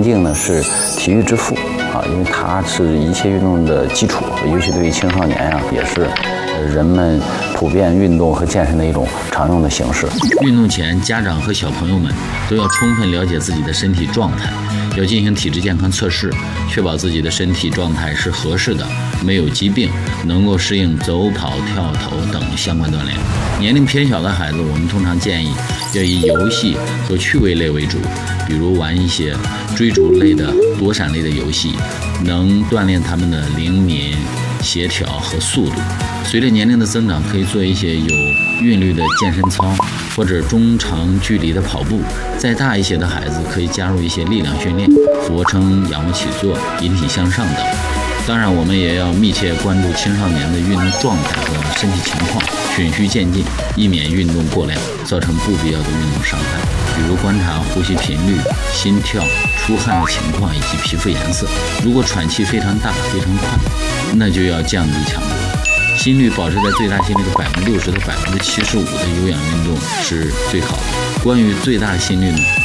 竞呢是体育之父啊，因为它是一切运动的基础，尤其对于青少年也是人们普遍运动和健身的一种常用的形式。 运动前，家长和小朋友们都要充分了解自己的身体状态，要进行体质健康测试，确保自己的身体状态是合适的，没有疾病，能够适应走跑、跳投等相关锻炼。年龄偏小的孩子，我们通常建议要以游戏和趣味类为主，比如玩一些追逐类的、躲闪类的游戏，能锻炼他们的灵敏、协调和速度。随着年龄的增长，可以做一些有韵律的健身操，或者中长距离的跑步。再大一些的孩子可以加入一些力量训练，俯卧撑、仰卧起坐、引体向上等。当然，我们也要密切关注青少年的运动状态和身体情况，循序渐进，以免运动过量造成不必要的运动伤害。比如观察呼吸频率、心跳、出汗的情况以及皮肤颜色。如果喘气非常大、非常快，那就要降低强度。心率保持在最大心率的60%到75%的有氧运动是最好的。关于最大心率呢，